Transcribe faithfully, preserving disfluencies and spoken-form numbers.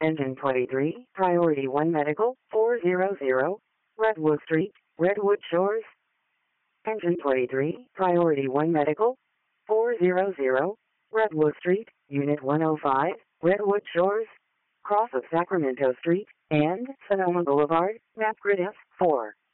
Engine twenty-three, Priority one Medical, four hundred, Redwood Street, Redwood Shores. Engine twenty-three, Priority one Medical, four hundred, Redwood Street, Unit one oh five, Redwood Shores, cross of Sacramento Street, and Sonoma Boulevard, map grid F four.